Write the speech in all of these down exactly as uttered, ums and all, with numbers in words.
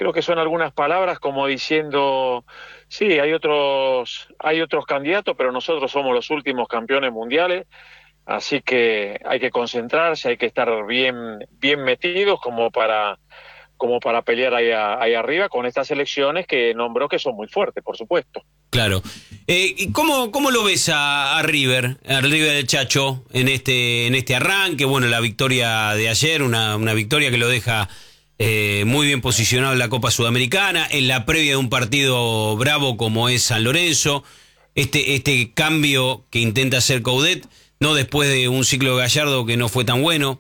creo que son algunas palabras como diciendo, sí, hay otros, hay otros candidatos, pero nosotros somos los últimos campeones mundiales, así que hay que concentrarse, hay que estar bien, bien metidos como para, como para pelear ahí, a- ahí arriba con estas elecciones que nombró que son muy fuertes, por supuesto. Claro. Eh, ¿y cómo, cómo lo ves a, a River, a River del Chacho, en este, en este arranque? Bueno, la victoria de ayer, una, una victoria que lo deja eh, muy bien posicionado en la Copa Sudamericana, en la previa de un partido bravo como es San Lorenzo, este, este cambio que intenta hacer Coudet, no después de un ciclo de Gallardo que no fue tan bueno.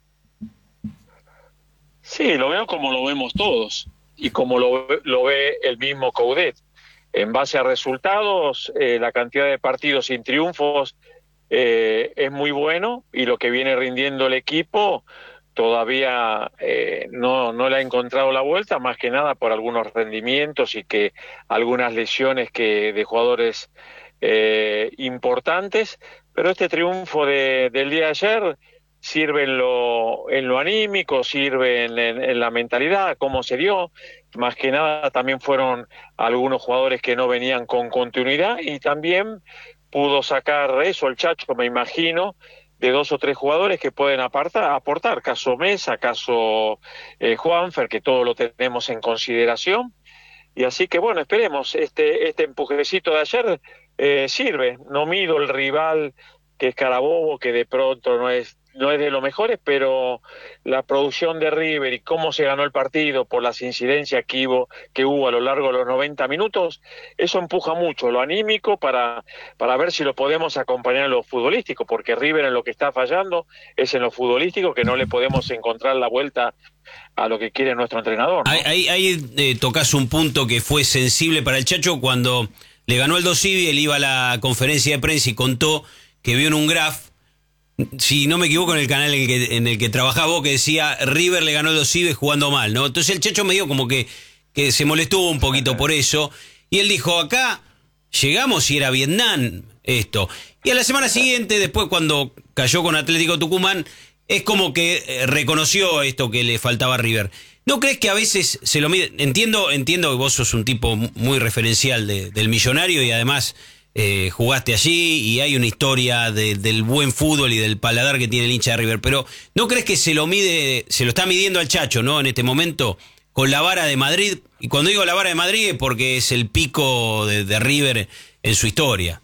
Sí, lo veo como lo vemos todos y como lo, lo ve el mismo Coudet. En base a resultados, eh, la cantidad de partidos sin triunfos eh, es muy bueno y lo que viene rindiendo el equipo todavía eh, no, no le ha encontrado la vuelta, más que nada por algunos rendimientos y que algunas lesiones que de jugadores eh, importantes, pero este triunfo de, del día de ayer sirve en lo, en lo anímico, sirve en, en, en la mentalidad, cómo se dio, más que nada también fueron algunos jugadores que no venían con continuidad y también pudo sacar eso el Chacho, me imagino, de dos o tres jugadores que pueden apartar, aportar, caso Mesa, caso eh, Juanfer, que todo lo tenemos en consideración. Y así que bueno, esperemos, este, este empujecito de ayer eh, sirve. No mido el rival que es Carabobo, que de pronto no es, no es de los mejores, pero la producción de River y cómo se ganó el partido por las incidencias que hubo, que hubo a lo largo de los noventa minutos, eso empuja mucho lo anímico para, para ver si lo podemos acompañar en lo futbolístico, porque River en lo que está fallando es en lo futbolístico, que no le podemos encontrar la vuelta a lo que quiere nuestro entrenador, Ahí, ¿no? ahí, ahí eh, tocas un punto que fue sensible para el Chacho cuando le ganó el Dosivi, él iba a la conferencia de prensa y contó que vio en un graph, si no me equivoco, en el canal en el que, en el que trabajaba vos, que decía River le ganó el Dosivi jugando mal, ¿no? Entonces el Chacho me dio como que, que se molestó un poquito por eso, y él dijo, acá llegamos y era Vietnam esto. Y a la semana siguiente, después cuando cayó con Atlético Tucumán, es como que eh, reconoció esto que le faltaba a River. ¿No crees que a veces se lo mide? Entiendo, entiendo que vos sos un tipo muy referencial de, del Millonario y además eh, jugaste allí y hay una historia de, del buen fútbol y del paladar que tiene el hincha de River, pero ¿no crees que se lo mide, se lo está midiendo al Chacho, ¿no? En este momento, con la vara de Madrid, y cuando digo la vara de Madrid es porque es el pico de, de River en su historia.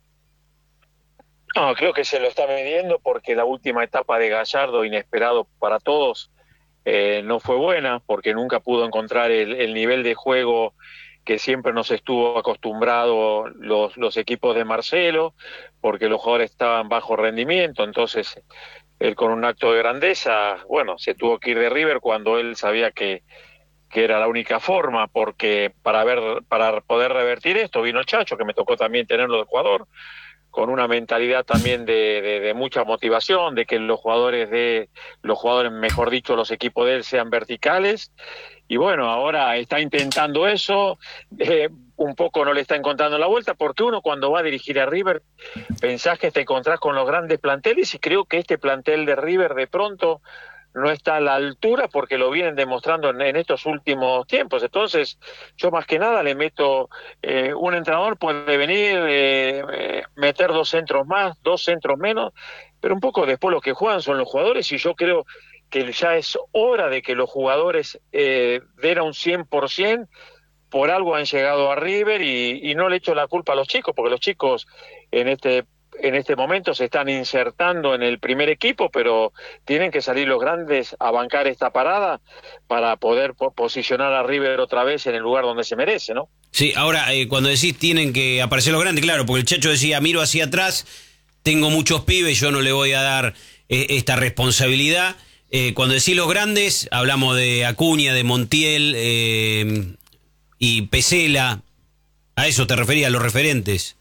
No, creo que se lo está midiendo porque la última etapa de Gallardo, inesperado para todos, eh, no fue buena, porque nunca pudo encontrar el, el nivel de juego que siempre nos estuvo acostumbrado los, los equipos de Marcelo, porque los jugadores estaban bajo rendimiento, entonces él con un acto de grandeza, bueno, se tuvo que ir de River cuando él sabía que, que era la única forma, porque para ver, para poder revertir esto vino el Chacho, que me tocó también tenerlo de jugador, con una mentalidad también de, de, de mucha motivación, de que los jugadores de, los jugadores, mejor dicho, los equipos de él sean verticales. Y bueno, ahora está intentando eso, eh, un poco no le está encontrando la vuelta, porque uno cuando va a dirigir a River, pensás que te encontrás con los grandes planteles y creo que este plantel de River de pronto no está a la altura porque lo vienen demostrando en, en estos últimos tiempos. Entonces, yo más que nada le meto, eh, un entrenador puede venir, eh, eh, meter dos centros más, dos centros menos, pero un poco después lo que juegan son los jugadores y yo creo que ya es hora de que los jugadores eh, den a un cien por ciento, por algo han llegado a River y, y no le echo la culpa a los chicos, porque los chicos en este en este momento se están insertando en el primer equipo, pero tienen que salir los grandes a bancar esta parada para poder po posicionar a River otra vez en el lugar donde se merece, ¿no? Sí, ahora, eh, cuando decís tienen que aparecer los grandes, claro, porque el Chacho decía, miro hacia atrás, tengo muchos pibes, yo no le voy a dar eh, esta responsabilidad. Eh, cuando decís los grandes, hablamos de Acuña, de Montiel eh, y Pesela. A eso te refería, a los referentes.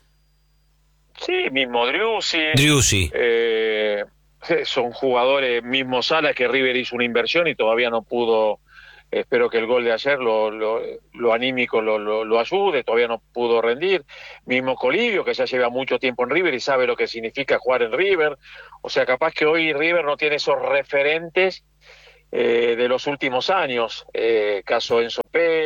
Sí, mismo Driussi, Driussi. eh, son jugadores, mismo Sala, que River hizo una inversión y todavía no pudo. Espero que el gol de ayer lo, lo, lo anímico lo, lo, lo ayude, todavía no pudo rendir. Mismo Colibio, que ya lleva mucho tiempo en River y sabe lo que significa jugar en River. O sea, capaz que hoy River no tiene esos referentes eh, de los últimos años, eh, caso Enzo Pérez,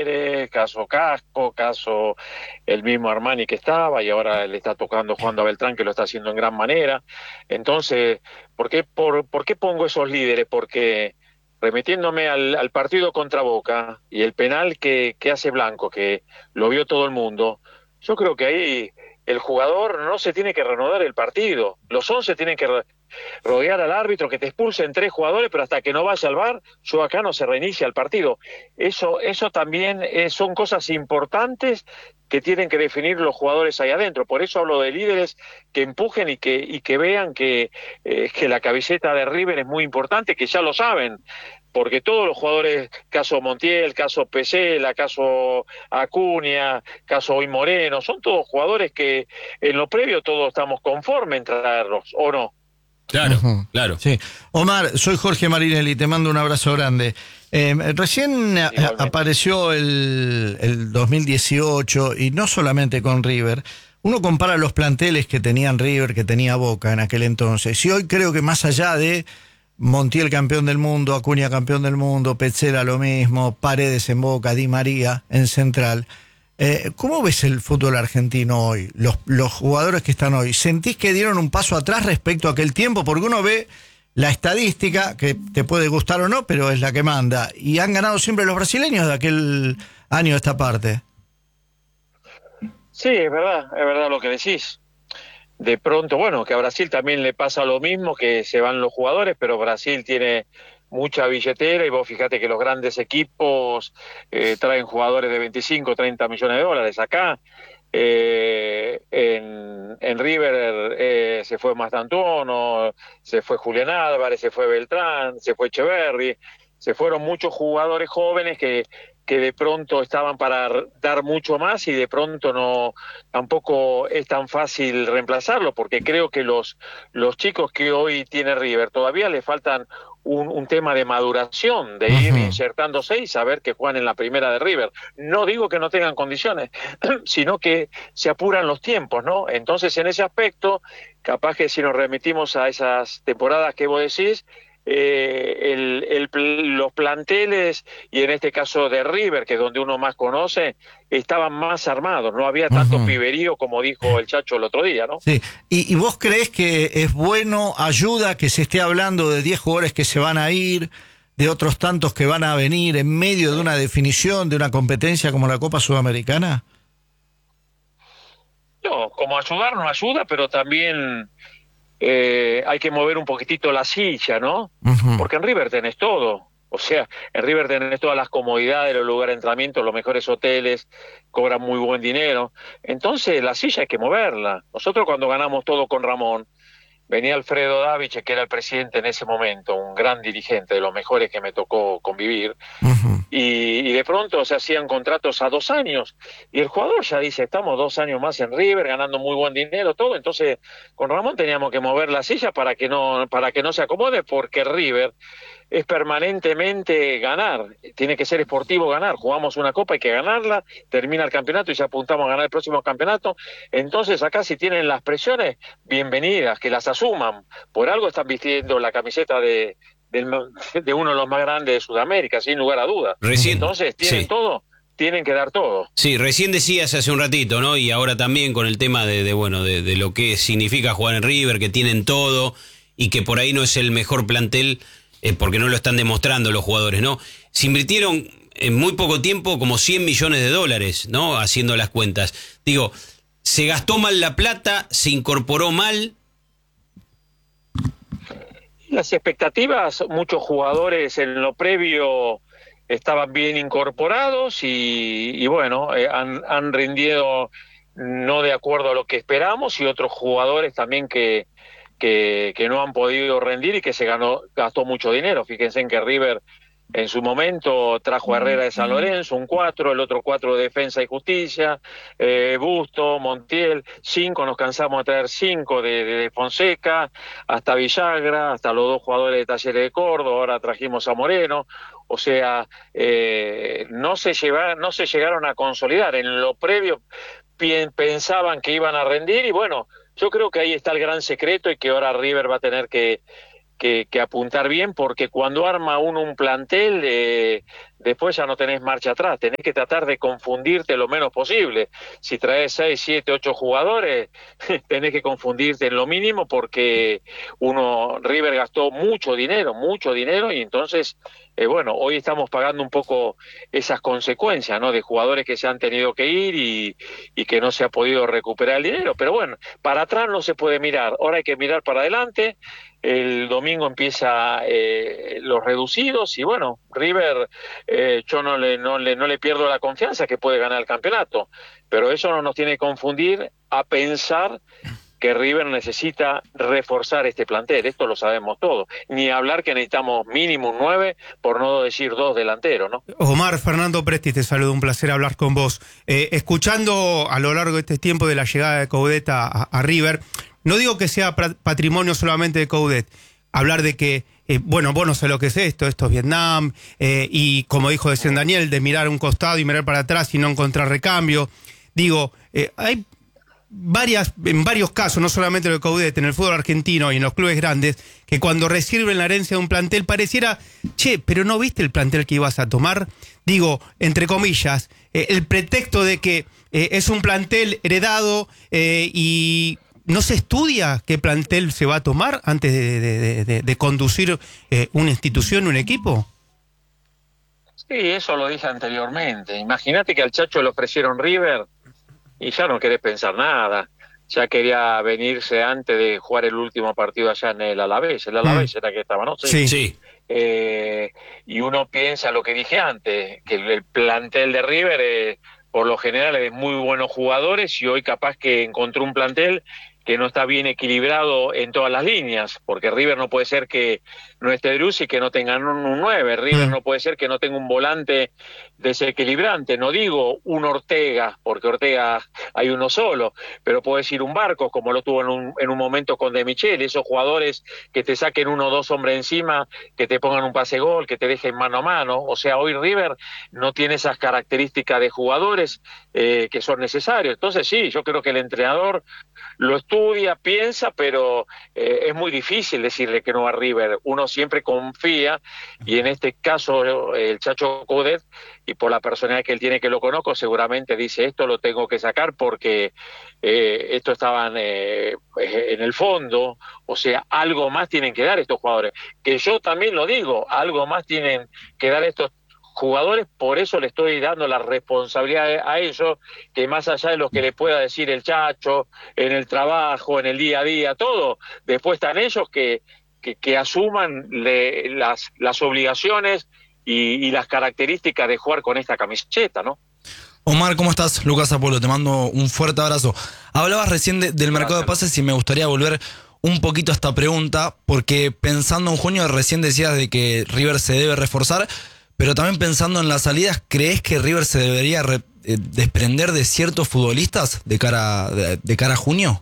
Fernández, caso Casco, caso el mismo Armani que estaba y ahora le está tocando jugando a Beltrán, que lo está haciendo en gran manera. Entonces, ¿por qué, por, ¿por qué pongo esos líderes? Porque remitiéndome al, al partido contra Boca y el penal que, que hace Blanco, que lo vio todo el mundo, yo creo que ahí el jugador no se tiene que reanudar el partido, los once tienen que rodear al árbitro, que te expulsen tres jugadores, pero hasta que no vaya al V A R, yo acá no se reinicia el partido. Eso, eso también es, son cosas importantes que tienen que definir los jugadores ahí adentro. Por eso hablo de líderes que empujen y que, y que vean que, eh, que la camiseta de River es muy importante, que ya lo saben, porque todos los jugadores, caso Montiel, caso Pesela, caso Acuña, caso Hoy Moreno, son todos jugadores que en lo previo todos estamos conformes en traerlos, ¿o no? Claro, uh-huh. claro. Sí. Omar, soy Jorge Marinelli, te mando un abrazo grande. Eh, recién a, apareció el, el dos mil dieciocho y no solamente con River. Uno compara los planteles que tenían River, que tenía Boca en aquel entonces. Y hoy creo que más allá de Montiel campeón del mundo, Acuña campeón del mundo, Petzela lo mismo, Paredes en Boca, Di María en Central. Eh, ¿Cómo ves el fútbol argentino hoy? Los, los jugadores que están hoy, ¿sentís que dieron un paso atrás respecto a aquel tiempo? Porque uno ve la estadística, que te puede gustar o no, pero es la que manda. Y han ganado siempre los brasileños de aquel año a esta parte. Sí, es verdad, es verdad lo que decís. De pronto, bueno, que a Brasil también le pasa lo mismo, que se van los jugadores, pero Brasil tiene mucha billetera y vos fíjate que los grandes equipos eh, traen jugadores de veinticinco, treinta millones de dólares. Acá eh, en, en River eh, se fue Mastantuono, se fue Julián Álvarez, se fue Beltrán, se fue Echeverri, se fueron muchos jugadores jóvenes que que de pronto estaban para dar mucho más y de pronto no, tampoco es tan fácil reemplazarlo, porque creo que los, los chicos que hoy tiene River todavía le faltan un, un tema de maduración, de ir uh-huh. insertándose y saber que juegan en la primera de River. No digo que no tengan condiciones, sino que se apuran los tiempos, ¿no? Entonces, en ese aspecto, capaz que si nos remitimos a esas temporadas que vos decís, Eh, el, el, los planteles, y en este caso de River, que es donde uno más conoce, estaban más armados, no había tanto uh-huh. piberío como dijo el Chacho el otro día, ¿no? Sí. ¿Y, ¿Y vos creés que es bueno, ayuda que se esté hablando de diez jugadores que se van a ir, de otros tantos que van a venir en medio de una definición, de una competencia como la Copa Sudamericana? No, como ayudar no ayuda, pero también Eh, hay que mover un poquitito la silla, ¿no? Uh-huh. Porque en River tenés todo. O sea, en River tenés todas las comodidades, los lugares de entrenamiento, los mejores hoteles, cobran muy buen dinero. Entonces la silla hay que moverla. Nosotros cuando ganamos todo con Ramón, venía Alfredo Davich, que era el presidente en ese momento, un gran dirigente, de los mejores que me tocó convivir, uh-huh. y, y de pronto se hacían contratos a dos años, y el jugador ya dice, estamos dos años más en River, ganando muy buen dinero, todo. Entonces con Ramón teníamos que mover la silla para que no, para que no se acomode, porque River es permanentemente ganar, tiene que ser esportivo ganar, jugamos una copa, hay que ganarla, termina el campeonato y ya apuntamos a ganar el próximo campeonato. Entonces acá, si tienen las presiones, bienvenidas, que las asuman, por algo están vistiendo la camiseta de, de, de uno de los más grandes de Sudamérica, sin lugar a dudas. Recién, entonces tienen sí. todo, tienen que dar todo. Sí, recién decías hace un ratito, ¿no? Y ahora también con el tema de, de bueno, de, de lo que significa jugar en River, que tienen todo y que por ahí no es el mejor plantel, Eh, porque no lo están demostrando los jugadores, ¿no? Se invirtieron en muy poco tiempo como cien millones de dólares, ¿no? Haciendo las cuentas. Digo, ¿se gastó mal la plata? ¿Se incorporó mal? Las expectativas, muchos jugadores en lo previo estaban bien incorporados y, y bueno, eh, han, han rendido no de acuerdo a lo que esperamos, y otros jugadores también que Que, que no han podido rendir y que se ganó, gastó mucho dinero. Fíjense en que River en su momento trajo a Herrera de San Lorenzo, un cuatro, el otro cuatro de Defensa y Justicia, eh, Busto, Montiel, cinco, nos cansamos de traer cinco de, de, de Fonseca, hasta Villagra, hasta los dos jugadores de Talleres de Córdoba, ahora trajimos a Moreno. O sea, eh, no se lleva, no se llegaron a consolidar. En lo previo pensaban que iban a rendir y bueno, yo creo que ahí está el gran secreto, y que ahora River va a tener que, que, que apuntar bien, porque cuando arma uno un plantel, eh, después ya no tenés marcha atrás, tenés que tratar de confundirte lo menos posible. Si traes seis, siete, ocho jugadores, tenés que confundirte en lo mínimo porque uno, River gastó mucho dinero, mucho dinero y entonces, eh, bueno, hoy estamos pagando un poco esas consecuencias, ¿no? De jugadores que se han tenido que ir y, y que no se ha podido recuperar el dinero, pero bueno, para atrás no se puede mirar, ahora hay que mirar para adelante. El domingo empieza eh, los reducidos y bueno, River, eh, yo no le, no, le, no le pierdo la confianza que puede ganar el campeonato, pero eso no nos tiene que confundir a pensar que River necesita reforzar este plantel, esto lo sabemos todos, ni hablar que necesitamos mínimo un nueve, por no decir dos delanteros, ¿no? Omar, Fernando Presti, te saludo, un placer hablar con vos. Eh, escuchando a lo largo de este tiempo de la llegada de Coudet a, a River, no digo que sea patrimonio solamente de Coudet, hablar de que, eh, bueno, vos no sé lo que es esto, esto es Vietnam, eh, y como dijo de Daniel, de mirar a un costado y mirar para atrás y no encontrar recambio. Digo, eh, hay varias, en varios casos, no solamente lo de Coudet, en el fútbol argentino y en los clubes grandes, que cuando reciben la herencia de un plantel pareciera, che, pero ¿no viste el plantel que ibas a tomar? Digo, entre comillas, eh, el pretexto de que eh, es un plantel heredado eh, y no se estudia qué plantel se va a tomar antes de, de, de, de conducir eh, una institución, un equipo. Sí, eso lo dije anteriormente. Imagínate que al Chacho le ofrecieron River y ya no querés pensar nada. Ya quería venirse antes de jugar el último partido allá en el Alavés. El Alavés mm. era que estaba, ¿no? Sí. Sí. sí. Eh, y uno piensa lo que dije antes, que el, el plantel de River, eh, por lo general, es de muy buenos jugadores y hoy capaz que encontró un plantel que no está bien equilibrado en todas las líneas, porque River no puede ser que no esté Drussi y que no tengan un, un nueve, River mm. no puede ser que no tenga un volante desequilibrante, no digo un Ortega, porque Ortega hay uno solo, pero puede decir un Barcos, como lo tuvo en un, en un momento con De Michel, esos jugadores que te saquen uno o dos hombres encima, que te pongan un pase gol, que te dejen mano a mano, o sea, hoy River no tiene esas características de jugadores eh, que son necesarios, entonces sí, yo creo que el entrenador lo estudia, piensa, pero eh, es muy difícil decirle que no a River. Uno siempre confía, y en este caso el Chacho Coudet, y por la personalidad que él tiene, que lo conozco, seguramente dice esto lo tengo que sacar porque eh, esto estaban eh, en el fondo, o sea, algo más tienen que dar estos jugadores. Que yo también lo digo, algo más tienen que dar estos jugadores, por eso le estoy dando la responsabilidad a ellos, que más allá de lo que le pueda decir el Chacho, en el trabajo, en el día a día, todo, después están ellos que, que, que asuman le, las, las obligaciones y, y las características de jugar con esta camiseta, ¿no? Omar, ¿cómo estás? Lucas Apolo, te mando un fuerte abrazo. Hablabas recién de, del mercado de pases y me gustaría volver un poquito a esta pregunta, porque pensando en junio recién decías de que River se debe reforzar, pero también pensando en las salidas, ¿crees que River se debería re, eh, desprender de ciertos futbolistas de cara, de, de cara a junio?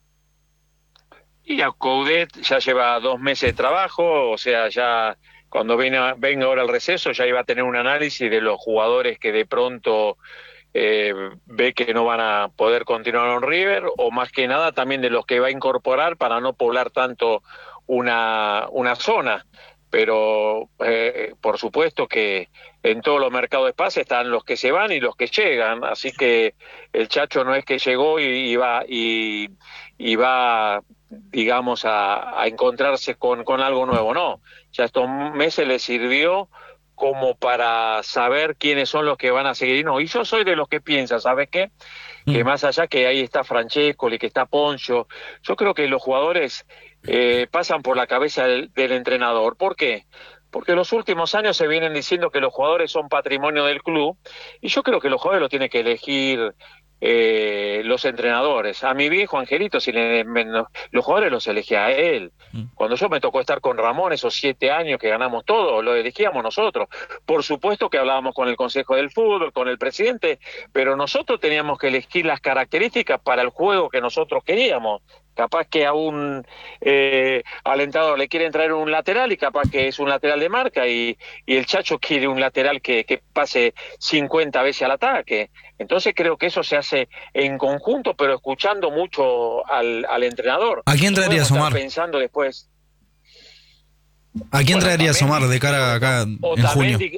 Y a Coudet ya lleva dos meses de trabajo, o sea, ya cuando venga, venga ahora el receso ya iba a tener un análisis de los jugadores que de pronto eh, ve que no van a poder continuar en River, o más que nada también de los que va a incorporar para no poblar tanto una, una zona. Pero eh, por supuesto que en todos los mercados de pases están los que se van y los que llegan, así que el Chacho no es que llegó y, y va y, y va digamos a, a encontrarse con, con algo nuevo, no, ya estos meses le sirvió como para saber quiénes son los que van a seguir, no, y yo soy de los que piensa, ¿sabes qué? Que más allá que ahí está Francescoli, que está Poncho, yo creo que los jugadores eh, pasan por la cabeza del, del entrenador. ¿Por qué? Porque en los últimos años se vienen diciendo que los jugadores son patrimonio del club, y yo creo que los jugadores lo tienen que elegir eh, los entrenadores. A mi viejo Angelito, si le, me, los jugadores los elegía a él. Cuando yo me tocó estar con Ramón, esos siete años que ganamos todo, lo elegíamos nosotros. Por supuesto que hablábamos con el Consejo del Fútbol, con el presidente, pero nosotros teníamos que elegir las características para el juego que nosotros queríamos. Capaz que a un eh, alentador le quieren traer un lateral y capaz que es un lateral de marca y, y el Chacho quiere un lateral que, que pase cincuenta veces al ataque. Entonces creo que eso se hace en conjunto, pero escuchando mucho al, al entrenador. ¿A quién traerías, Omar? Pensando después. ¿A quién bueno, traerías, Omar, de cara acá en junio?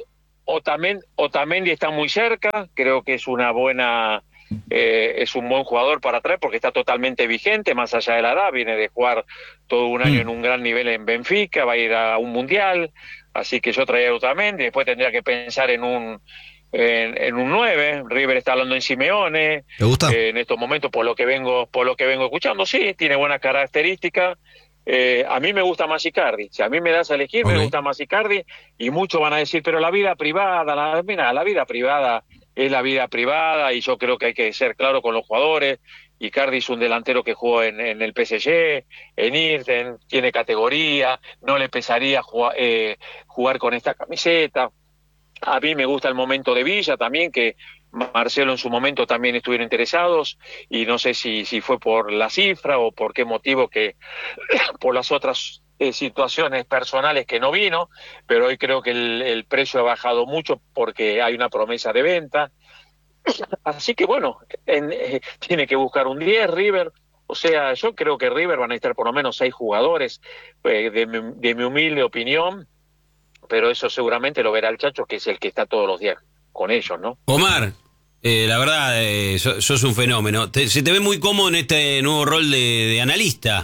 Otamendi, Otamendi está muy cerca, creo que es una buena, eh, es un buen jugador para traer porque está totalmente vigente, más allá de la edad, viene de jugar todo un año mm. en un gran nivel en Benfica, va a ir a un mundial, así que yo traía a Otamendi, después tendría que pensar en un en, en un nueve, River está hablando en Simeone, ¿te gusta? Eh, en estos momentos por lo que vengo, por lo que vengo escuchando, sí, tiene buenas características. Eh, a mí me gusta más Icardi, si a mí me das a elegir okay. me gusta más Icardi, y muchos van a decir, pero la vida privada, la, mira, la vida privada es la vida privada, y yo creo que hay que ser claro con los jugadores. Icardi es un delantero que jugó en, en el P S G, en Irten, tiene categoría, no le pesaría jugar, eh, jugar con esta camiseta. A mí me gusta el momento de Villa también, que Marcelo en su momento también estuvieron interesados, y no sé si, si fue por la cifra o por qué motivo, que por las otras eh, situaciones personales que no vino, pero hoy creo que el, el precio ha bajado mucho porque hay una promesa de venta. Así que bueno, en, eh, tiene que buscar un diez River. O sea, yo creo que River van a estar por lo menos seis jugadores, eh, de, mi, de mi humilde opinión, pero eso seguramente lo verá el Chacho, que es el que está todos los días con ellos, ¿no? Omar, eh, la verdad, eh, sos, sos un fenómeno. Te, se te ve muy cómodo en este nuevo rol de, de analista.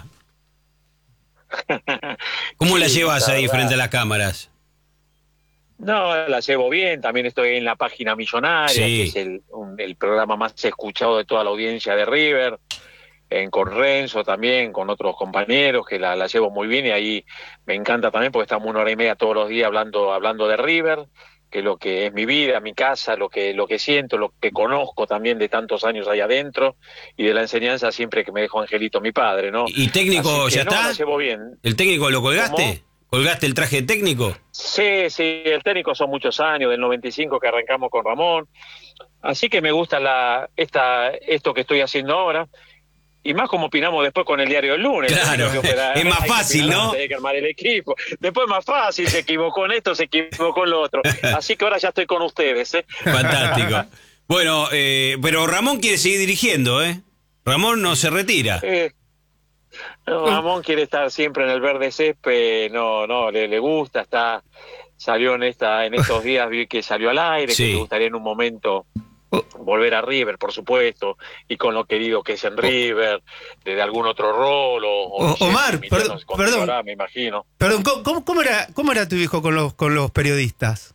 ¿Cómo sí, la llevas la ahí verdad. frente a las cámaras? No, la llevo bien, también estoy en la página Millonaria, sí. que es el, un, el programa más escuchado de toda la audiencia de River, en, con Renzo también, con otros compañeros, que la, la llevo muy bien, y ahí me encanta también porque estamos una hora y media todos los días hablando, hablando de River, que es lo que es mi vida, mi casa, lo que, lo que siento, lo que conozco también de tantos años ahí adentro, y de la enseñanza siempre que me dejó Angelito, mi padre, ¿no? ¿Y técnico ya no, está? La llevo bien. ¿El técnico lo colgaste? ¿Cómo? ¿Colgaste el traje de técnico? Sí, sí, el técnico son muchos años, del noventa y cinco que arrancamos con Ramón, así que me gusta la esta esto que estoy haciendo ahora, y más como opinamos después con el diario del lunes. Claro, operar, es más fácil, ¿no? Hay que armar el equipo, después es más fácil, se equivocó en esto, se equivocó en lo otro, así que ahora ya estoy con ustedes, ¿eh? Fantástico. Bueno, eh, pero Ramón quiere seguir dirigiendo, ¿eh? Ramón no se retira. Eh, No, Ramón quiere estar siempre en el verde césped, no, no, le, le gusta, está, salió en esta, en estos días, vi que salió al aire, sí. que le gustaría en un momento volver a River, por supuesto, y con lo querido que es en River, de, de algún otro rol, o, o o Omar, sé, perdón, perdón, me imagino. Perdón, ¿cómo, cómo era, cómo era tu hijo con los, con los periodistas?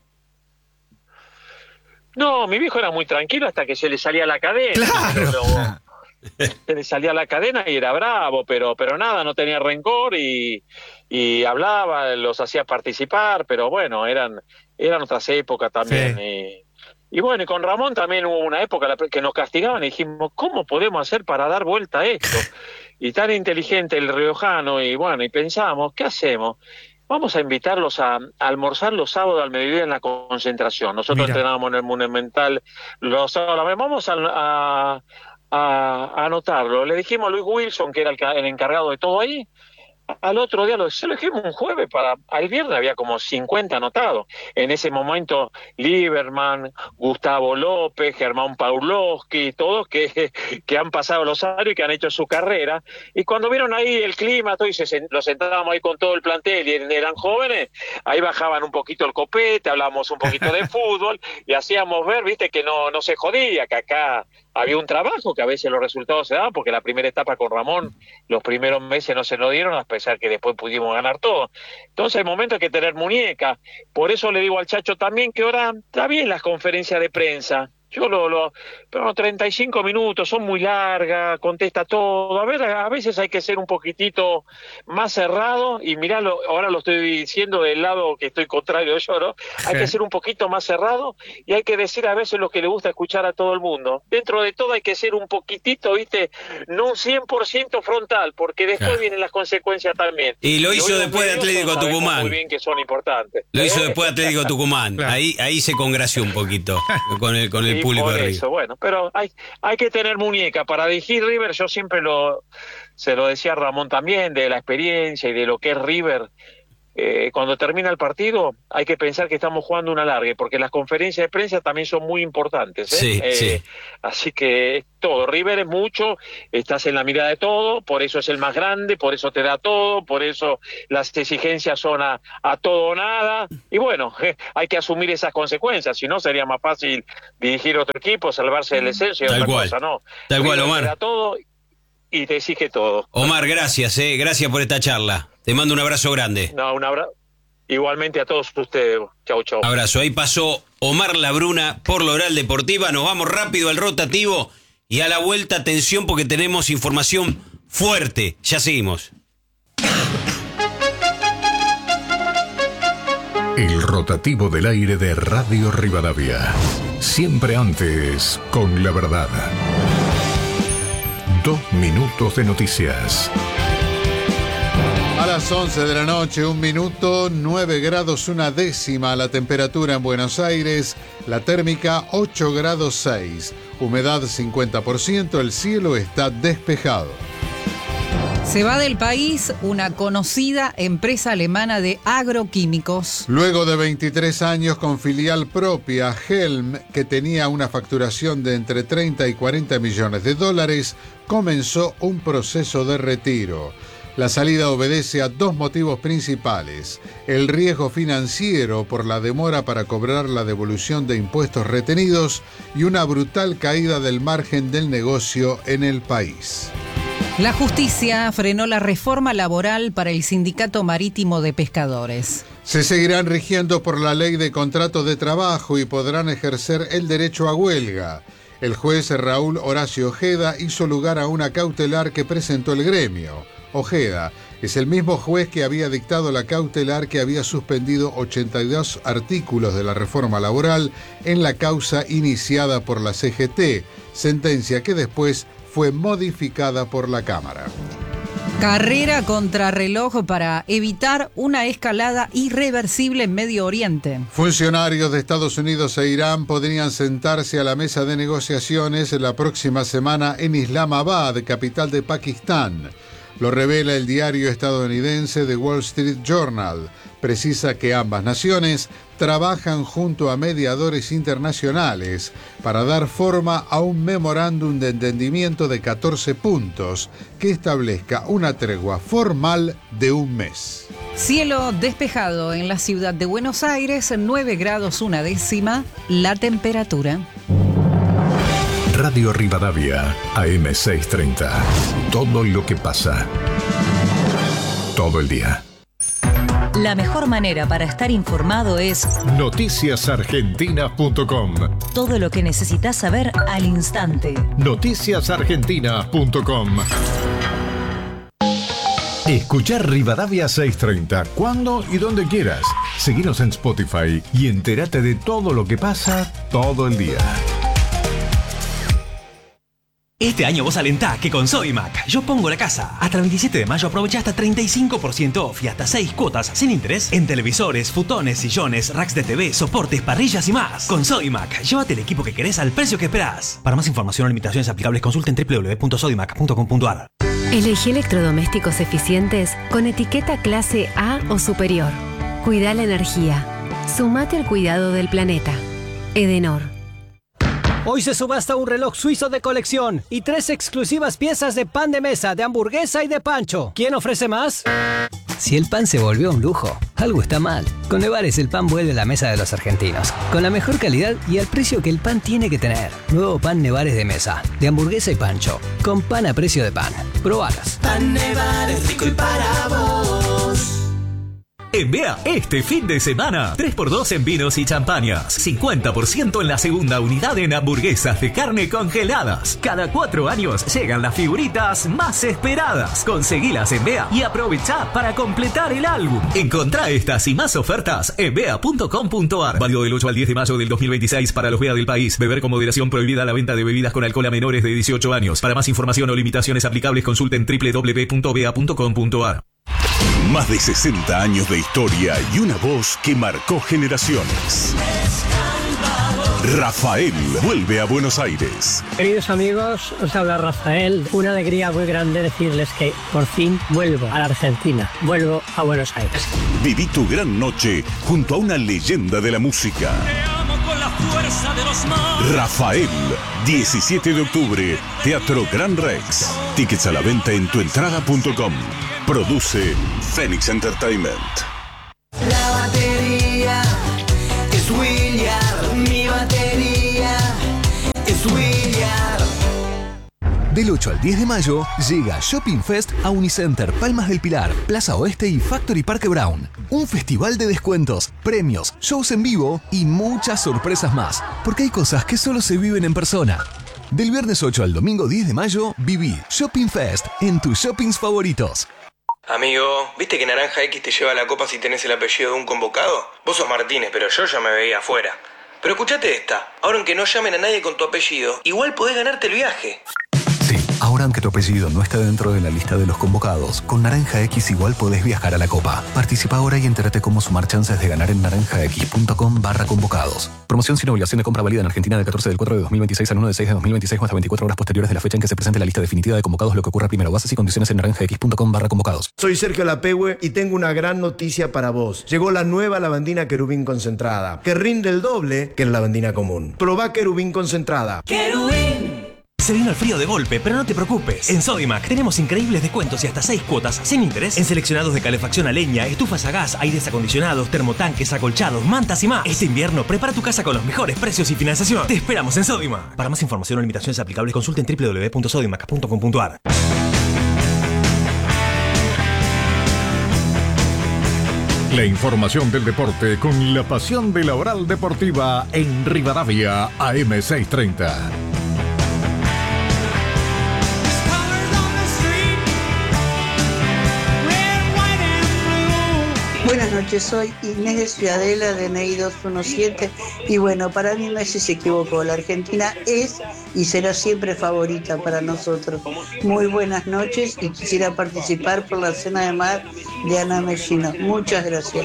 No, mi viejo era muy tranquilo hasta que se le salía la cadena. Claro. Pero, se le salía la cadena y era bravo, pero pero nada, no tenía rencor, y, y hablaba, los hacía participar, pero bueno, eran eran otras épocas también. Sí. Y, y bueno, y con Ramón también hubo una época que nos castigaban y dijimos, ¿cómo podemos hacer para dar vuelta a esto? Y tan inteligente el riojano, y bueno, y pensamos, ¿qué hacemos? Vamos a invitarlos a, a almorzar los sábados al mediodía en la concentración. Nosotros Mira. entrenábamos en el Monumental los sábados. Vamos a... a A, a anotarlo. Le dijimos a Luis Wilson, que era el, el encargado de todo ahí, al otro día lo, se lo dijimos un jueves, para al viernes había como cincuenta anotados. En ese momento, Lieberman, Gustavo López, Germán Pawlowski, todos que, que han pasado los años y que han hecho su carrera. Y cuando vieron ahí el clima, todo, y se, lo sentábamos ahí con todo el plantel y eran jóvenes, ahí bajaban un poquito el copete, hablábamos un poquito de fútbol y hacíamos ver, viste, que no, no se jodía, que acá había un trabajo, que a veces los resultados se daban, porque la primera etapa con Ramón, los primeros meses no se nos dieron, a pesar que después pudimos ganar todo. Entonces hay momentos que hay que tener muñeca. Por eso le digo al Chacho también que ahora está bien las conferencias de prensa. Yo lo, lo, pero treinta y cinco minutos, son muy largas, contesta todo. A ver, a veces hay que ser un poquitito más cerrado, y miralo, ahora lo estoy diciendo del lado que estoy contrario yo, ¿no? Hay que ser un poquito más cerrado, y hay que decir a veces lo que le gusta escuchar a todo el mundo. Dentro de todo hay que ser un poquitito, ¿viste? No un cien por ciento frontal, porque después claro. vienen las consecuencias también. Y lo hizo después de Atlético Tucumán. Muy bien que son importantes. Lo hizo después de Atlético Tucumán. Claro. Ahí, ahí se congració un poquito con el, con el público por de eso, bueno, pero hay, hay que tener muñeca para dirigir River. Yo siempre lo se lo decía a Ramón también, de la experiencia y de lo que es River. eh, cuando termina el partido hay que pensar que estamos jugando una larga, porque las conferencias de prensa también son muy importantes, ¿eh? Sí, Eh, sí. Así que todo, River es mucho, estás en la mirada de todo, por eso es el más grande, por eso te da todo, por eso las exigencias son a, a todo o nada, y bueno, eh, hay que asumir esas consecuencias, si no sería más fácil dirigir otro equipo, salvarse del descenso y Tal otra cual. cosa, ¿no? Tal cual, River Omar. te da todo y te exige todo. Omar, gracias, eh, gracias por esta charla. Te mando un abrazo grande. No, un abrazo. Igualmente a todos ustedes. Chau, chau. Abrazo. Ahí pasó Omar Labruna por la Oral Deportiva. Nos vamos rápido al rotativo y a la vuelta, atención, porque tenemos información fuerte. Ya seguimos. El rotativo del aire de Radio Rivadavia. Siempre antes, con la verdad. Dos minutos de noticias. A las once de la noche, un minuto, nueve grados una décima la temperatura en Buenos Aires, la térmica ocho grados seis, humedad cincuenta por ciento, el cielo está despejado. Se va del país una conocida empresa alemana de agroquímicos. Luego de veintitrés años con filial propia, Helm, que tenía una facturación de entre treinta y cuarenta millones de dólares, comenzó un proceso de retiro. La salida obedece a dos motivos principales: el riesgo financiero por la demora para cobrar la devolución de impuestos retenidos y una brutal caída del margen del negocio en el país. La justicia frenó la reforma laboral para el Sindicato Marítimo de Pescadores. Se seguirán rigiendo por la ley de contrato de trabajo y podrán ejercer el derecho a huelga. El juez Raúl Horacio Ojeda hizo lugar a una cautelar que presentó el gremio. Ojeda es el mismo juez que había dictado la cautelar que había suspendido ochenta y dos artículos de la reforma laboral en la causa iniciada por la C G T, sentencia que después fue modificada por la Cámara. Carrera contrarreloj para evitar una escalada irreversible en Medio Oriente. Funcionarios de Estados Unidos e Irán podrían sentarse a la mesa de negociaciones la próxima semana en Islamabad, capital de Pakistán. Lo revela el diario estadounidense The Wall Street Journal. Precisa que ambas naciones trabajan junto a mediadores internacionales para dar forma a un memorándum de entendimiento de catorce puntos que establezca una tregua formal de un mes. Cielo despejado en la ciudad de Buenos Aires, nueve grados una décima la temperatura. Radio Rivadavia, A M seiscientos treinta. Todo lo que pasa. Todo el día. La mejor manera para estar informado es noticias argentinas punto com. Todo lo que necesitas saber al instante. noticias argentinas punto com. Escuchar Rivadavia seiscientos treinta cuando y donde quieras. Seguinos en Spotify y entérate de todo lo que pasa todo el día. Este año vos alentá que con Sodimac yo pongo la casa. Hasta el veintisiete de mayo aprovecha hasta treinta y cinco por ciento off y hasta seis cuotas sin interés en televisores, futones, sillones, racks de T V, soportes, parrillas y más. Con Sodimac, llévate el equipo que querés al precio que esperás. Para más información o limitaciones aplicables consulten doble u doble u doble u punto sodimac punto com punto a r. Elegí electrodomésticos eficientes con etiqueta clase A o superior. Cuida la energía. Sumate al cuidado del planeta. Edenor. Hoy se subasta un reloj suizo de colección y tres exclusivas piezas de pan de mesa, de hamburguesa y de pancho. ¿Quién ofrece más? Si el pan se volvió un lujo, algo está mal. Con Nevares el pan vuelve a la mesa de los argentinos, con la mejor calidad y al precio que el pan tiene que tener. Nuevo pan Nevares de mesa, de hamburguesa y pancho, con pan a precio de pan. Probalas. Pan Nevares, rico y para vos. En B E A, este fin de semana, tres por dos en vinos y champañas. cincuenta por ciento en la segunda unidad en hamburguesas de carne congeladas. Cada cuatro años llegan las figuritas más esperadas. Conseguilas en B E A y aprovechá para completar el álbum. Encontrá estas y más ofertas en bea punto com punto a r. Válido del ocho al diez de mayo del dos mil veintiséis para los B E A del país. Beber con moderación, prohibida la venta de bebidas con alcohol a menores de dieciocho años. Para más información o limitaciones aplicables consulten doble u doble u doble u punto bea punto com punto a r. Más de sesenta años de historia y una voz que marcó generaciones. Rafael vuelve a Buenos Aires. Queridos amigos, os habla Rafael. Una alegría muy grande decirles que por fin vuelvo a la Argentina. Vuelvo a Buenos Aires. Viví tu gran noche junto a una leyenda de la música. Con la fuerza de los mares. Rafael, diecisiete de octubre, Teatro Gran Rex. Tickets a la venta en tuentrada punto com. Produce Phoenix Entertainment. La batería es William, mi batería es William. Del ocho al diez de mayo llega Shopping Fest a Unicenter, Palmas del Pilar, Plaza Oeste y Factory Parque Brown. Un festival de descuentos, premios, shows en vivo y muchas sorpresas más. Porque hay cosas que solo se viven en persona. Del viernes ocho al domingo diez de mayo, viví Shopping Fest en tus shoppings favoritos. Amigo, ¿viste que Naranja X te lleva la copa si tenés el apellido de un convocado? Vos sos Martínez, pero yo ya me veía afuera. Pero escuchate esta, ahora aunque no llamen a nadie con tu apellido, igual podés ganarte el viaje. Sí, ahora aunque tu apellido no está dentro de la lista de los convocados, con Naranja X igual podés viajar a la Copa. Participa ahora y entérate cómo sumar chances de ganar en naranjax.com barra convocados. Promoción sin obligación de compra válida en Argentina del catorce del cuatro de dos mil veintiséis al uno del seis de dos mil veintiséis o hasta veinticuatro horas posteriores de la fecha en que se presente la lista definitiva de convocados, lo que ocurra primero. Bases y condiciones en naranjax.com barra convocados. Soy Sergio Lapehue y tengo una gran noticia para vos. Llegó la nueva lavandina Querubín concentrada, que rinde el doble que la lavandina común. Probá Querubín concentrada. Querubín. Se vino el frío de golpe, pero no te preocupes. En Sodimac tenemos increíbles descuentos y hasta seis cuotas sin interés en seleccionados de calefacción a leña, estufas a gas, aires acondicionados, termotanques, acolchados, mantas y más. Este invierno prepara tu casa con los mejores precios y financiación. Te esperamos en Sodimac. Para más información o limitaciones aplicables, consulten doble u doble u doble u punto sodimac punto com punto a r. La información del deporte con la pasión de la Oral Deportiva en Rivadavia A M seiscientos treinta. Buenas noches, soy Inés de Ciudadela de N E I dos uno siete y bueno, para mí Messi se equivocó. La Argentina es y será siempre favorita para nosotros. Muy buenas noches y quisiera participar por la cena de mar de Ana Mellino. Muchas gracias.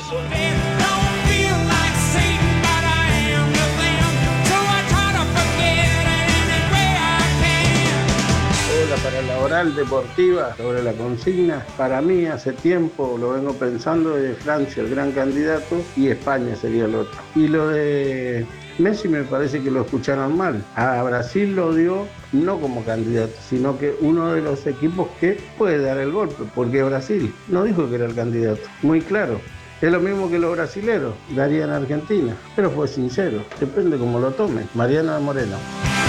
Para la Oral Deportiva, sobre la consigna, para mí hace tiempo lo vengo pensando de Francia, el gran candidato, y España sería el otro. Y lo de Messi me parece que lo escucharon mal. A Brasil lo dio no como candidato, sino que uno de los equipos que puede dar el golpe, porque Brasil no dijo que era el candidato, muy claro. Es lo mismo que los brasileros darían a Argentina, pero fue sincero, depende cómo lo tomen. Mariana Moreno.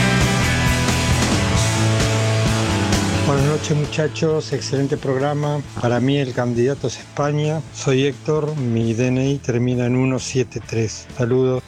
Buenas noches muchachos, excelente programa. Para mí el candidato es España. Soy Héctor, mi D N I termina en uno siete tres. Saludos.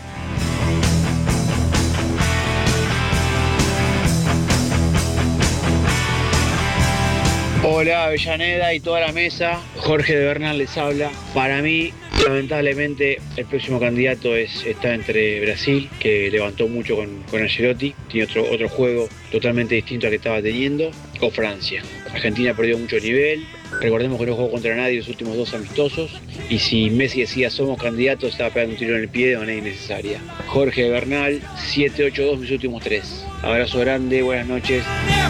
Hola Avellaneda y toda la mesa, Jorge de Bernal les habla. Para mí, lamentablemente, el próximo candidato es, está entre Brasil, que levantó mucho con, con Ancelotti, tiene otro, otro juego totalmente distinto al que estaba teniendo, o Francia. Argentina perdió mucho nivel, recordemos que no jugó contra nadie los últimos dos amistosos, y si Messi decía somos candidatos, estaba pegando un tiro en el pie de manera innecesaria. Jorge de Bernal, siete ocho dos mis últimos tres. Abrazo grande, buenas noches.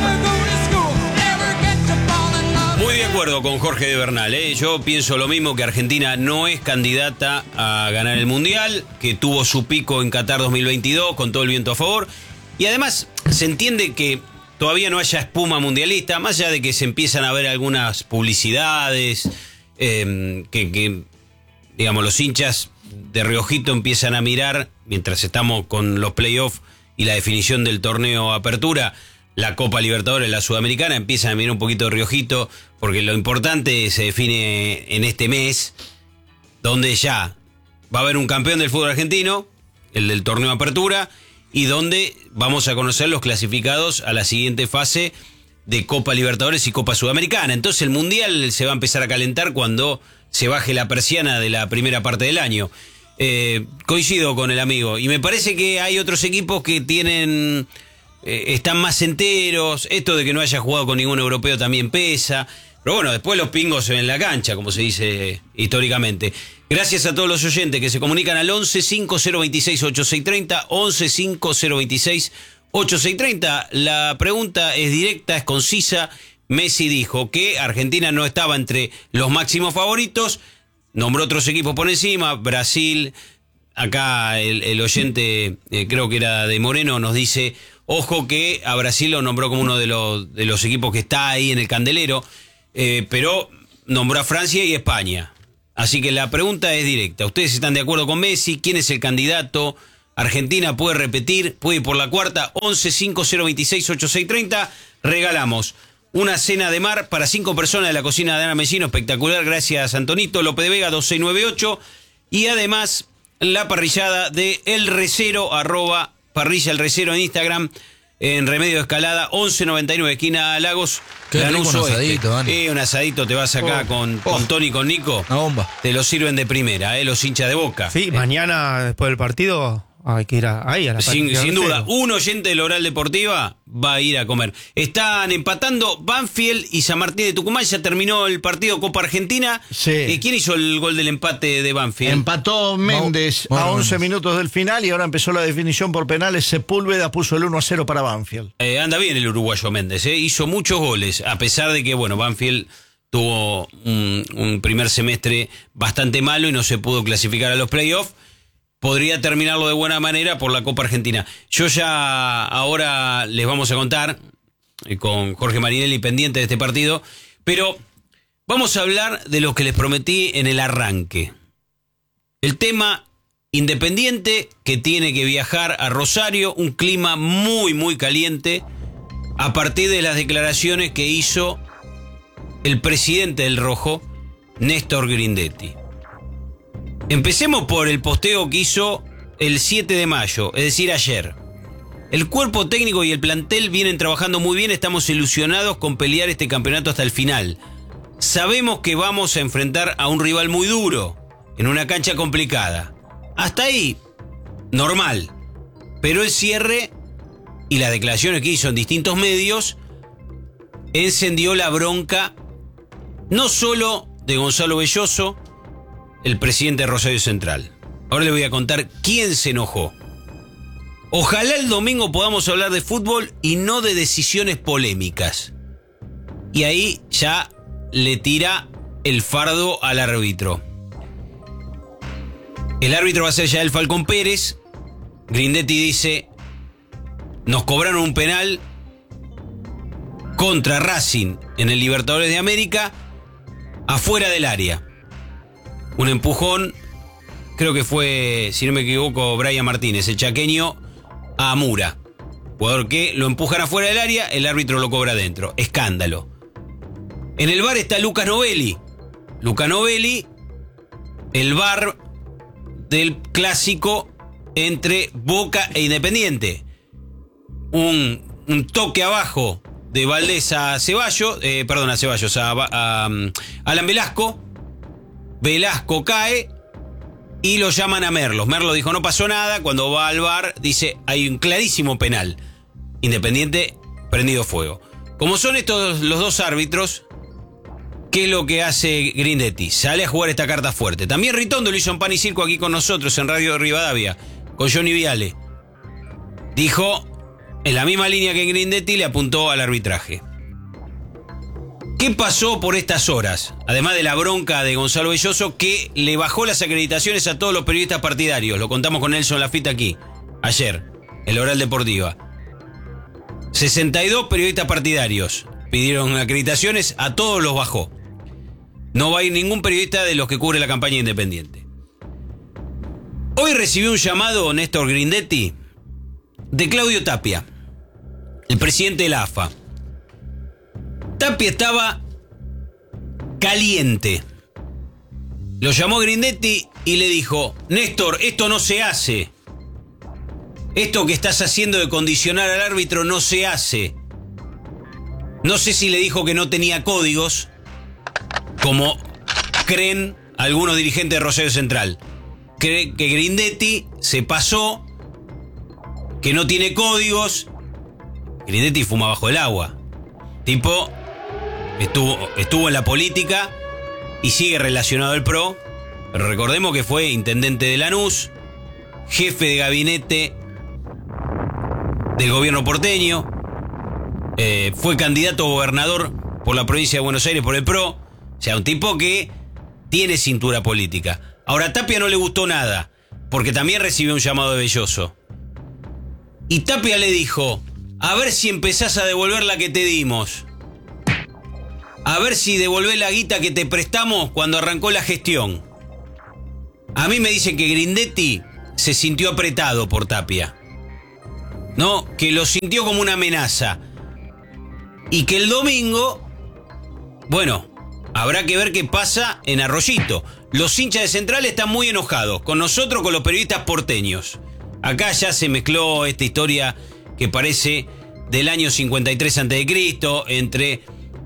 Muy de acuerdo con Jorge de Bernal, ¿eh? Yo pienso lo mismo, que Argentina no es candidata a ganar el Mundial, que tuvo su pico en Qatar dos mil veintidós con todo el viento a favor, y además se entiende que todavía no haya espuma mundialista, más allá de que se empiezan a ver algunas publicidades, eh, que, que digamos los hinchas de reojito empiezan a mirar, mientras estamos con los playoffs y la definición del torneo Apertura, la Copa Libertadores, la Sudamericana, empiezan a mirar un poquito de riojito, porque lo importante se define en este mes, donde ya va a haber un campeón del fútbol argentino, el del torneo Apertura, y donde vamos a conocer los clasificados a la siguiente fase de Copa Libertadores y Copa Sudamericana. Entonces el Mundial se va a empezar a calentar cuando se baje la persiana de la primera parte del año. Eh, coincido con el amigo, y me parece que hay otros equipos que tienen... Eh, están más enteros, esto de que no haya jugado con ningún europeo también pesa, pero bueno, después los pingos se ven en la cancha, como se dice históricamente. Gracias a todos los oyentes que se comunican al once cinco cero veintiséis ochenta y seis treinta, once cinco cero veintiséis ochenta y seis treinta. La pregunta es directa, es concisa. Messi dijo que Argentina no estaba entre los máximos favoritos, nombró otros equipos por encima, Brasil. Acá el, el oyente, eh, creo que era de Moreno, nos dice, ojo que a Brasil lo nombró como uno de los, de los equipos que está ahí en el candelero, eh, pero nombró a Francia y España. Así que la pregunta es directa. ¿Ustedes están de acuerdo con Messi? ¿Quién es el candidato? Argentina puede repetir, puede ir por la cuarta. once cinco cero veintiséis ochenta y seis treinta. Regalamos una cena de mar para cinco personas de la cocina de Ana Mesino. Espectacular, gracias Antonito López de Vega, dos seis nueve ocho. Y además la parrillada de El Recero, arroba parrilla El Recero en Instagram. En Remedio de Escalada, once noventa y nueve, esquina Lagos. Qué rico un asadito, Dani. Eh, un asadito te vas acá Oh, con, oh. con Tony y con Nico. Una bomba. Te lo sirven de primera, eh, los hinchas de Boca. Sí, mañana después del partido hay que ir a, ahí a la Sin, parrilla sin del duda, Recero. un oyente del Oral Deportiva va a ir a comer. Están empatando Banfield y San Martín de Tucumán. Ya terminó el partido Copa Argentina. Sí. Eh, ¿Quién hizo el gol del empate de Banfield? Empató Méndez Mau- a Mau once Méndez. minutos del final y ahora empezó la definición por penales. Sepúlveda puso el uno a cero para Banfield. Eh, anda bien el uruguayo Méndez, eh. Hizo muchos goles, a pesar de que, bueno, Banfield tuvo un, un primer semestre bastante malo y no se pudo clasificar a los playoffs. Podría terminarlo de buena manera por la Copa Argentina. Yo ya ahora les vamos a contar, eh, con Jorge Marinelli pendiente de este partido, pero vamos a hablar de lo que les prometí en el arranque. El tema Independiente, que tiene que viajar a Rosario, un clima muy, muy caliente, a partir de las declaraciones que hizo el presidente del Rojo, Néstor Grindetti. Empecemos por el posteo que hizo el siete de mayo, es decir, ayer. El cuerpo técnico y el plantel vienen trabajando muy bien, estamos ilusionados con pelear este campeonato hasta el final. Sabemos que vamos a enfrentar a un rival muy duro, en una cancha complicada. Hasta ahí, normal. Pero el cierre y las declaraciones que hizo en distintos medios encendió la bronca no solo de Gonzalo Belloso, el presidente de Rosario Central. Ahora le voy a contar quién se enojó. Ojalá el domingo podamos hablar de fútbol y no de decisiones polémicas. Y ahí ya le tira el fardo al árbitro. El árbitro va a ser ya el Falcón Pérez. Grindetti dice, nos cobraron un penal contra Racing en el Libertadores de América afuera del área. Un empujón, creo que fue, si no me equivoco, Brian Martínez, el chaqueño, a Amura. Jugador que lo empujan afuera del área, el árbitro lo cobra adentro. Escándalo. En el V A R está Lucas Novelli. Lucas Novelli, el V A R del clásico entre Boca e Independiente. Un, un toque abajo de Valdés a Ceballos, eh, perdón, a Ceballos, a, a, a um, Alan Velasco. Velasco cae y lo llaman a Merlos. Merlos dijo no pasó nada. Cuando va al V A R dice hay un clarísimo penal. Independiente prendido fuego. Como son estos los dos árbitros, ¿qué es lo que hace Grindetti? Sale a jugar esta carta fuerte. También Ritondo lo hizo en Pan y Circo aquí con nosotros en Radio Rivadavia, con Johnny Viale. Dijo, en la misma línea que Grindetti, le apuntó al arbitraje. ¿Qué pasó por estas horas? Además de la bronca de Gonzalo Belloso, que le bajó las acreditaciones a todos los periodistas partidarios. Lo contamos con Nelson Lafita aquí, ayer, en la Oral Deportiva. sesenta y dos periodistas partidarios pidieron acreditaciones, a todos los bajó. No va a ir ningún periodista de los que cubre la campaña independiente. Hoy recibió un llamado, Néstor Grindetti, de Claudio Tapia, el presidente de la A F A. Tapia estaba caliente. Lo llamó Grindetti y le dijo, Néstor, esto no se hace. Esto que estás haciendo de condicionar al árbitro no se hace. No sé si le dijo que no tenía códigos, como creen algunos dirigentes de Rosario Central. Cree que Grindetti se pasó, que no tiene códigos. Grindetti fuma bajo el agua. Tipo, estuvo, estuvo en la política y sigue relacionado al P R O Pero recordemos que fue intendente de Lanús, jefe de gabinete del gobierno porteño, eh, fue candidato a gobernador por la provincia de Buenos Aires por el P R O, o sea, un tipo que tiene cintura política. Ahora, a Tapia no le gustó nada, porque también recibió un llamado de Belloso. Y Tapia le dijo, a ver si empezás a devolver la que te dimos. A ver si devolvés la guita que te prestamos cuando arrancó la gestión. A mí me dicen que Grindetti se sintió apretado por Tapia, ¿no? Que lo sintió como una amenaza. Y que el domingo, bueno, habrá que ver qué pasa en Arroyito. Los hinchas de Central están muy enojados con nosotros, con los periodistas porteños. Acá ya se mezcló esta historia que parece del año cincuenta y tres antes de Cristo entre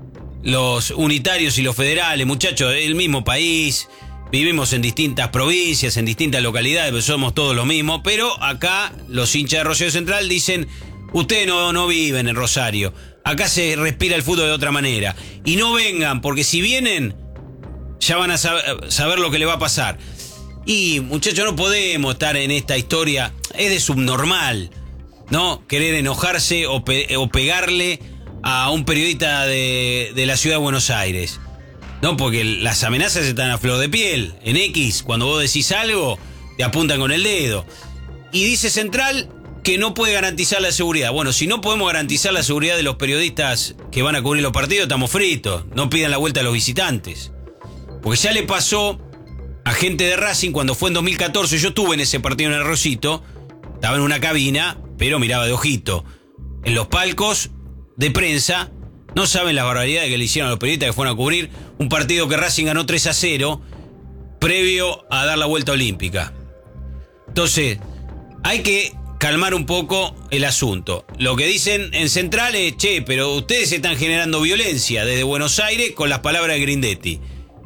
los unitarios y los federales. Muchachos, el mismo país, vivimos en distintas provincias, en distintas localidades, pero somos todos lo mismo. Pero acá los hinchas de Rosario Central dicen, ustedes no, no viven en Rosario. Acá se respira el fútbol de otra manera. Y no vengan, porque si vienen, ya van a saber, saber lo que le va a pasar. Y, muchachos, no podemos estar en esta historia. Es de subnormal, ¿no? Querer enojarse o, pe- o pegarle a un periodista de, de la ciudad de Buenos Aires. No, porque las amenazas están a flor de piel. En X, cuando vos decís algo, te apuntan con el dedo. Y dice Central que no puede garantizar la seguridad. Bueno, si no podemos garantizar la seguridad de los periodistas que van a cubrir los partidos, estamos fritos. No pidan la vuelta a los visitantes. Porque ya le pasó a gente de Racing cuando fue en dos mil catorce. Yo estuve en ese partido en el Rosito. Estaba en una cabina, pero miraba de ojito. En los palcos de prensa, no saben las barbaridades que le hicieron a los periodistas que fueron a cubrir un partido que Racing ganó tres a cero, previo a dar la vuelta olímpica. Entonces, hay que calmar un poco el asunto. Lo que dicen en Central es, che, pero ustedes están generando violencia desde Buenos Aires con las palabras de Grindetti.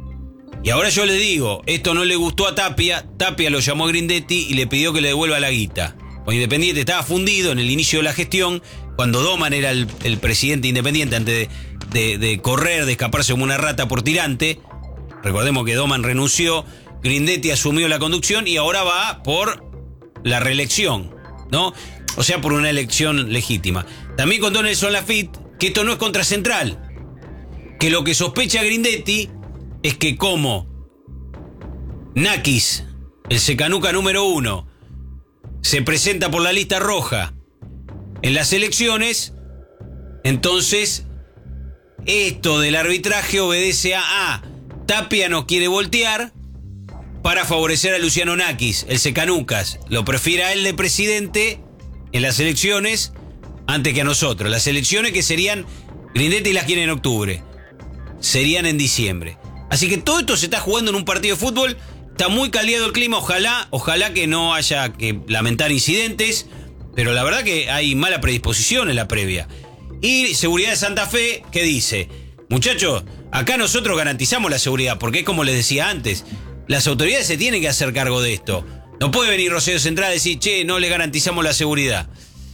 Y ahora yo les digo, esto no le gustó a Tapia, Tapia lo llamó a Grindetti y le pidió que le devuelva la guita. Pues Independiente estaba fundido en el inicio de la gestión, cuando Doman era el, el presidente Independiente, antes de, de, de correr, de escaparse como una rata por tirante. Recordemos que Doman renunció, Grindetti asumió la conducción y ahora va por la reelección, ¿no? O sea, por una elección legítima. También contó Nelson Lafitte que esto no es contra Central, que lo que sospecha Grindetti es que como Nakis, el secanuca número uno, se presenta por la lista roja en las elecciones, entonces esto del arbitraje obedece a ah, Tapia no quiere voltear para favorecer a Luciano Nakis, el secanucas. Lo prefiere a él de presidente en las elecciones antes que a nosotros. Las elecciones que serían, Grindetti las quiere en octubre, serían en diciembre. Así que todo esto se está jugando en un partido de fútbol. Está muy caldeado el clima. Ojalá, ojalá que no haya que lamentar incidentes. Pero la verdad que hay mala predisposición en la previa. Y Seguridad de Santa Fe, ¿qué dice? Muchachos, acá nosotros garantizamos la seguridad. Porque es como les decía antes, las autoridades se tienen que hacer cargo de esto. No puede venir Rosario Central a decir, che, no le garantizamos la seguridad.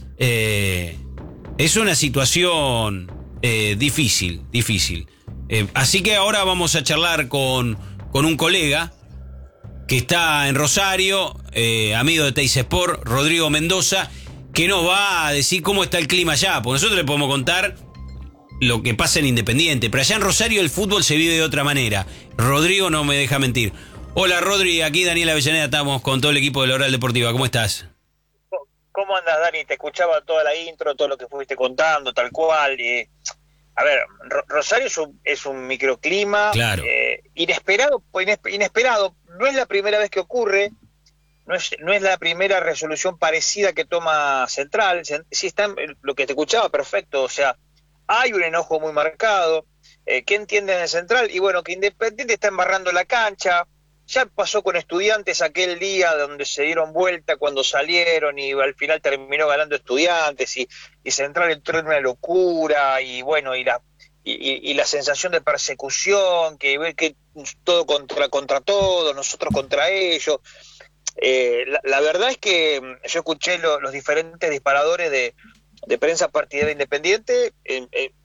Eh, es una situación eh, difícil, difícil. Eh, así que ahora vamos a charlar con, con un colega que está en Rosario, eh, amigo de Teis Sport, Rodrigo Mendoza, que nos va a decir cómo está el clima allá, porque nosotros le podemos contar lo que pasa en Independiente, pero allá en Rosario el fútbol se vive de otra manera. Rodrigo no me deja mentir. Hola Rodri, aquí Daniel Avellaneda, estamos con todo el equipo de la Oral Deportiva, ¿cómo estás? ¿Cómo andas, Dani? Te escuchaba toda la intro, todo lo que fuiste contando, tal cual. Eh, a ver, Rosario es un, es un microclima claro. eh, inesperado, inesperado. No es la primera vez que ocurre, no es, no es la primera resolución parecida que toma Central. Sí está lo que te escuchaba, perfecto. O sea, hay un enojo muy marcado. Eh, ¿Qué entienden en Central? Y bueno, que Independiente está embarrando la cancha. Ya pasó con Estudiantes aquel día donde se dieron vuelta cuando salieron y al final terminó ganando Estudiantes y, y Central entró en una locura y bueno, y la y, y la sensación de persecución, que ve que todo contra contra todos, nosotros contra ellos. Eh, la, la verdad es que yo escuché lo, los diferentes disparadores de, de prensa partidaria Independiente, eh, eh,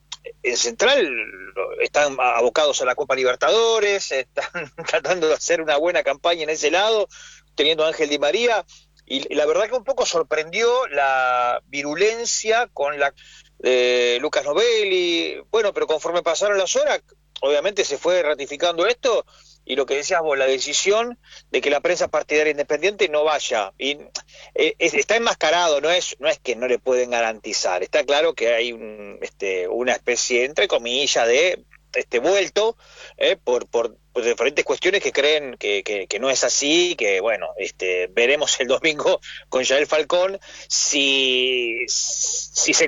en Central están abocados a la Copa Libertadores, están tratando de hacer una buena campaña en ese lado, teniendo a Ángel Di María, y la verdad que un poco sorprendió la virulencia con la de Lucas Novelli. Bueno, pero conforme pasaron las horas, obviamente se fue ratificando esto, y lo que decías vos, la decisión de que la prensa partidaria independiente no vaya, y eh, está enmascarado, no es no es que no le pueden garantizar, está claro que hay un, este, una especie, entre comillas, de este vuelto eh, por, por, por diferentes cuestiones que creen que, que, que no es así, que bueno, este, veremos el domingo con Yael Falcón si, si se